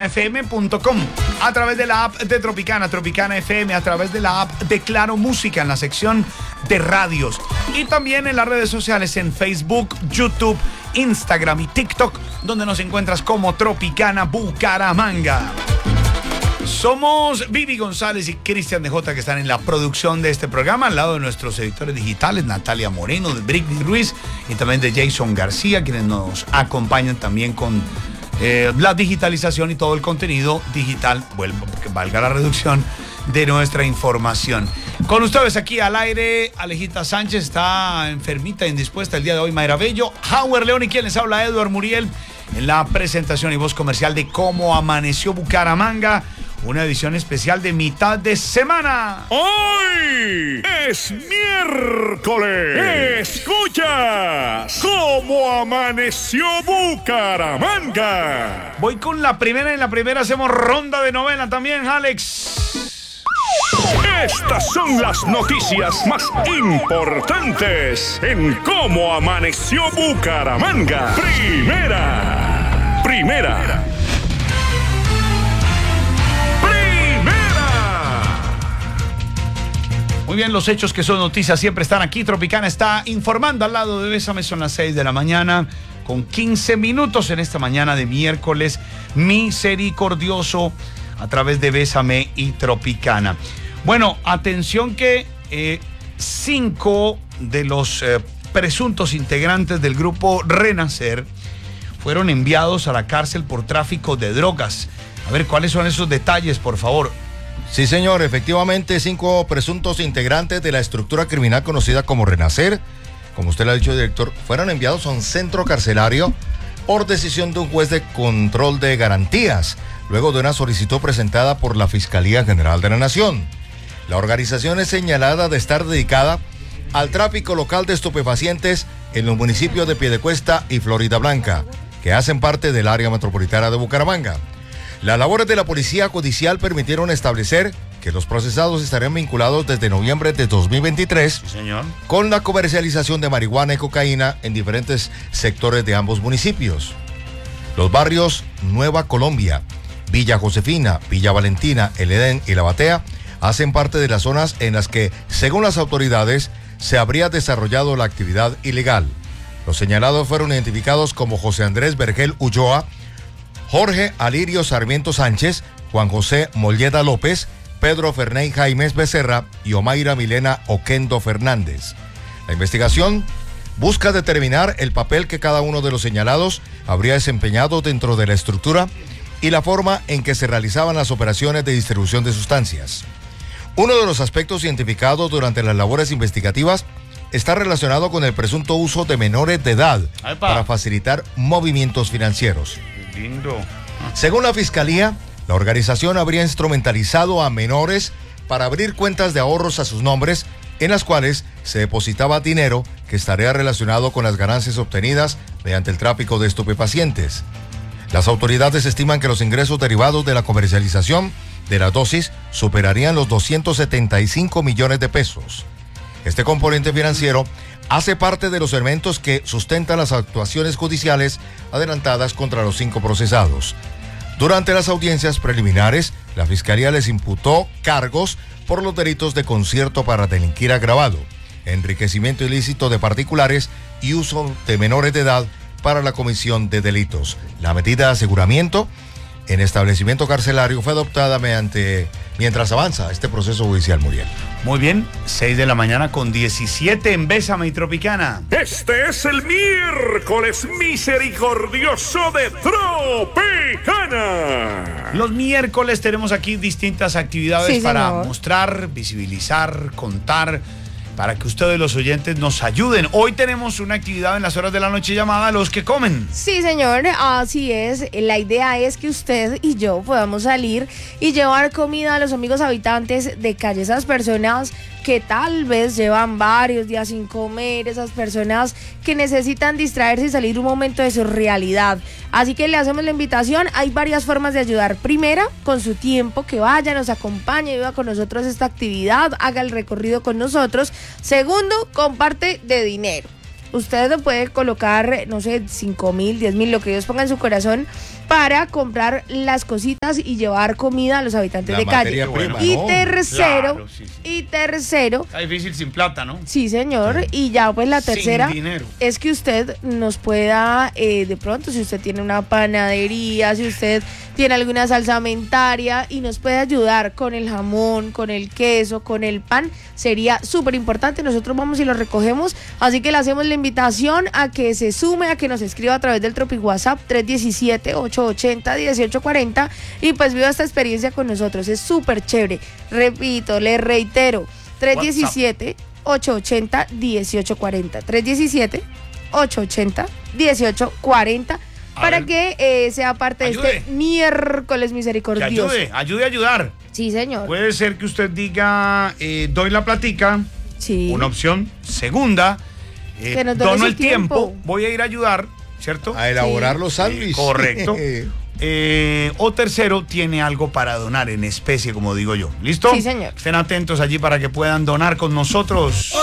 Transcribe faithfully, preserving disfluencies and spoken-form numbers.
f m punto com, a través de la app de Tropicana, Tropicana F M, a través de la app de Claro Música en la sección de radios y también en las redes sociales en Facebook, YouTube, Instagram y TikTok, donde nos encuentras como Tropicana Bucaramanga. Somos Vivi González y Cristian de J, que están en la producción de este programa, al lado de nuestros editores digitales, Natalia Moreno, de Britney Ruiz y también de Jason García, quienes nos acompañan también con eh, la digitalización y todo el contenido digital, vuelvo, que valga la reducción, de nuestra información. Con ustedes aquí al aire, Alejita Sánchez está enfermita, indispuesta el día de hoy, Mayra Bello, Howard León y quien les habla, Edward Muriel, en la presentación y voz comercial de Cómo Amaneció Bucaramanga, una edición especial de mitad de semana. ¡Hoy es miércoles! ¡Escuchas Cómo Amaneció Bucaramanga! Voy con la primera, en la primera hacemos ronda de novela también, Alex. Estas son las noticias más importantes en Cómo Amaneció Bucaramanga. Primera, primera. Muy bien, los hechos que son noticias siempre están aquí. Tropicana está informando al lado de Bésame, son las seis de la mañana con quince minutos en esta mañana de miércoles misericordioso a través de Bésame y Tropicana. Bueno, atención que eh, cinco de los eh, presuntos integrantes del grupo Renacer fueron enviados a la cárcel por tráfico de drogas. A ver, ¿cuáles son esos detalles, por favor? Sí, señor, efectivamente, cinco presuntos integrantes de la estructura criminal conocida como Renacer, como usted lo ha dicho, director, fueron enviados a un centro carcelario por decisión de un juez de control de garantías, luego de una solicitud presentada por la Fiscalía General de la Nación. La organización es señalada de estar dedicada al tráfico local de estupefacientes en los municipios de Piedecuesta y Florida Blanca, que hacen parte del área metropolitana de Bucaramanga. Las labores de la Policía Judicial permitieron establecer que los procesados estarían vinculados desde noviembre de dos mil veintitrés, Sí, señor, con la comercialización de marihuana y cocaína en diferentes sectores de ambos municipios. Los barrios Nueva Colombia, Villa Josefina, Villa Valentina, El Edén y La Batea hacen parte de las zonas en las que, según las autoridades, se habría desarrollado la actividad ilegal. Los señalados fueron identificados como José Andrés Vergel Ulloa, Jorge Alirio Sarmiento Sánchez, Juan José Molleda López, Pedro Ferney Jaimes Becerra y Omaira Milena Oquendo Fernández. La investigación busca determinar el papel que cada uno de los señalados habría desempeñado dentro de la estructura y la forma en que se realizaban las operaciones de distribución de sustancias. Uno de los aspectos identificados durante las labores investigativas está relacionado con el presunto uso de menores de edad Epa. para facilitar movimientos financieros. Lindo. Según la Fiscalía, la organización habría instrumentalizado a menores para abrir cuentas de ahorros a sus nombres, en las cuales se depositaba dinero que estaría relacionado con las ganancias obtenidas mediante el tráfico de estupefacientes. Las autoridades estiman que los ingresos derivados de la comercialización de la dosis superarían los doscientos setenta y cinco millones de pesos. Este componente financiero hace parte de los elementos que sustentan las actuaciones judiciales adelantadas contra los cinco procesados. Durante las audiencias preliminares, la Fiscalía les imputó cargos por los delitos de concierto para delinquir agravado, enriquecimiento ilícito de particulares y uso de menores de edad para la comisión de delitos. La medida de aseguramiento en establecimiento carcelario fue adoptada mediante, mientras avanza este proceso judicial, Muriel. Muy bien, seis de la mañana con diecisiete en Bésame y Tropicana. Este es el miércoles misericordioso de Tropicana. Los miércoles tenemos aquí distintas actividades Sí, para señor. mostrar, visibilizar, contar, para que ustedes los oyentes nos ayuden. Hoy tenemos una actividad en las horas de la noche llamada Los que Comen. Sí, señor, así es. La idea es que usted y yo podamos salir y llevar comida a los amigos habitantes de calle, esas personas que tal vez llevan varios días sin comer, esas personas que necesitan distraerse y salir un momento de su realidad. Así que le hacemos la invitación. Hay varias formas de ayudar. Primera, con su tiempo, que vaya, nos acompañe, viva con nosotros esta actividad, haga el recorrido con nosotros. Segundo, comparte de dinero. Usted puede colocar, no sé, cinco mil, diez mil, lo que Dios ponga en su corazón, para comprar las cositas y llevar comida a los habitantes La de calle. materia prima, Y ¿no? tercero, Claro, sí, sí. y tercero, Está difícil sin plata, ¿no? sí señor, y ya pues la Sin tercera dinero. es que usted nos pueda, eh, de pronto, si usted tiene una panadería, si usted tiene alguna salsamentaria y nos puede ayudar con el jamón, con el queso, con el pan, sería súper importante. Nosotros vamos y lo recogemos, así que le hacemos la invitación a que se sume, a que nos escriba a través del Tropi WhatsApp tres uno siete, ocho ocho cero, uno ocho cuatro cero y pues viva esta experiencia con nosotros, es súper chévere. Repito, le reitero, tres uno siete, ocho ocho cero, uno ocho cuatro cero, tres uno siete, ocho ocho cero, uno ocho cuatro cero A para ver. que eh, sea parte de Ayude. este miércoles Que misericordioso. ayude, ayude a ayudar. Sí, señor. Puede ser que usted diga, eh, doy la platica, Sí. una opción. Segunda, eh, Que nos dones dono el el tiempo. tiempo. voy a ir a ayudar, ¿cierto? A elaborar Sí. los sándwiches. Correcto. Eh, o tercero, tiene algo para donar en especie, como digo yo. ¿Listo? Sí, señor. Estén atentos allí para que puedan donar con nosotros.